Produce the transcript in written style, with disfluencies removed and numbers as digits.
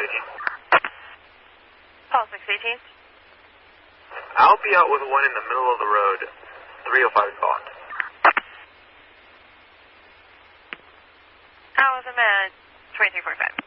Paul 618. I'll be out with one in the middle of the road. 305 is Bond. Out with him at 2345.